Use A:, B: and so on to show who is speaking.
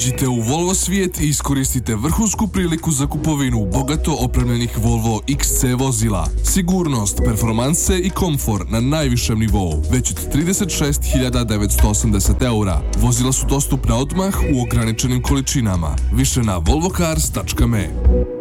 A: Uđite u Volvo svijet i iskoristite vrhunsku priliku za kupovinu bogato opremljenih Volvo XC vozila. Sigurnost, performanse i komfor na najvišem nivou, već od 36.980 eura. Vozila su dostupna odmah u ograničenim količinama. Više na volvocars.me.